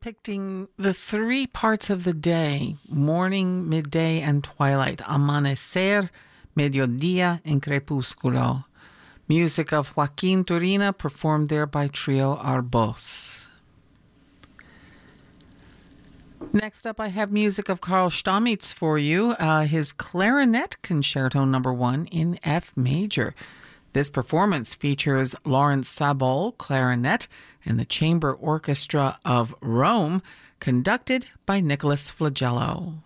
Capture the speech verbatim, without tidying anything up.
depicting the three parts of the day: morning, midday, and twilight. Amanecer, mediodía, and crepúsculo. Music of Joaquin Turina, performed there by Trio Arbós. Next up, I have music of Karl Stamitz for you, uh, his Clarinet Concerto Number One in F major. This performance features Lawrence Sabol, clarinet, and the Chamber Orchestra of Rome, conducted by Nicholas Flagello.